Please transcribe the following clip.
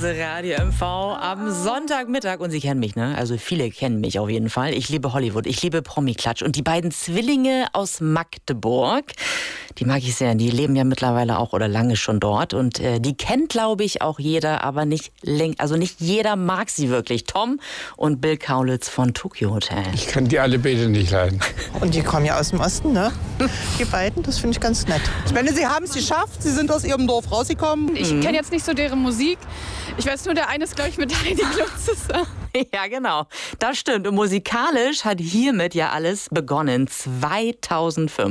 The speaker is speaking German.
Radio MV am Sonntagmittag. Und Sie kennen mich, ne? Also viele kennen mich auf jeden Fall. Ich liebe Hollywood, ich liebe Promi-Klatsch. Und die beiden Zwillinge aus Magdeburg, die mag ich sehr. Die leben ja mittlerweile auch oder lange schon dort. Und die kennt, glaube ich, auch jeder, aber nicht jeder mag sie wirklich. Tom und Bill Kaulitz von Tokyo Hotel. Ich kann die alle beide nicht leiden. Und die kommen ja aus dem Osten, ne? Die beiden, das finde ich ganz nett. Ich meine, sie haben es geschafft, sie sind aus ihrem Dorf rausgekommen. Ich kenne jetzt nicht so deren Musik. Ich weiß nur, der eine ist, glaube ich, mit Heidi Klum zusammen. Ja, genau. Das stimmt. Und musikalisch hat hiermit ja alles begonnen. 2005.